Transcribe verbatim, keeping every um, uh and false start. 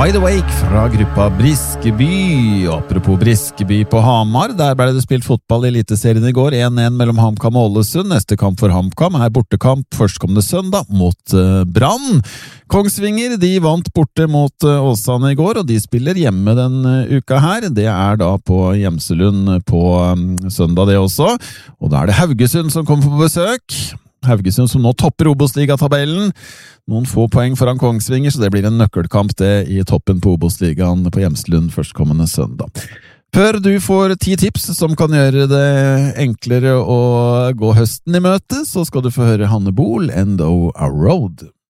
Wide Awake fra gruppa Briskeby. Apropos Briskeby på Hamar, der ble det spilt fotball i eliteserien i går, en en mellom HamKam og Ålesund. Neste kamp for HamKam er bortekamp førstkommende søndag mot uh, Brann. Kongsvinger, de vant borte mot uh, Åsane i går, og de spiller hjemme den uh, uka her. Det er da på Gjemselund på um, søndag det også, og da er det Haugesund som kommer på besøk. Haugesund som nå topper Obos-ligatabellen. Noen få poeng foran Kongsvinger, så det blir en nøkkelkamp det i toppen på Obos-ligaen på Gjemselund førstkommende søndag. Før du får ti tips som kan gjøre det enklere å gå høsten i møte, så skal du få høre Hanne Bol, Endo a Road.